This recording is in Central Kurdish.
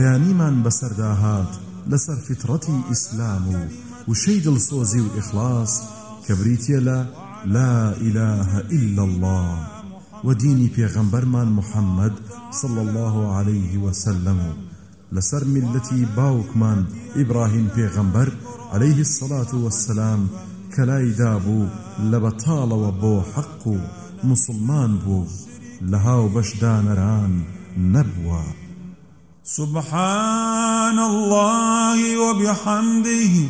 بەیانیمان بەسەرداهات لەسەر فترەتی ئیسلام و وشەی دڵسۆزی و ئیخلاص کە بریتیە لە لا إله إلا الله و دینی پێغەمبەرمان محەممەد صلى الله عليه وسلم لەسەر میلەتی باوکمان ئیبراهیم پێغەمبەر عليه الصلاة والسلام کە لایدا بوو لە بەتاڵەوە بۆ حەق و مسلمان بوو لە هاو بەشدانەران نەبووە. سبحان الله وبحمده